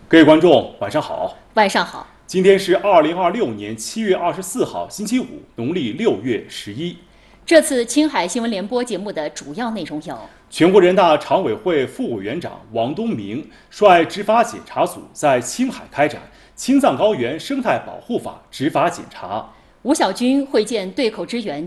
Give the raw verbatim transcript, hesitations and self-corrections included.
各位观众，晚上好。 晚上好。 今天是二零二六年七月二十四号，星期五，农历六月十一。 这次青海新闻联播节目的主要内容有： 全国人大常委会副委员长王东明率执法检查组在青海开展《青藏高原生态保护法》执法检查； 吴小军会见对口支援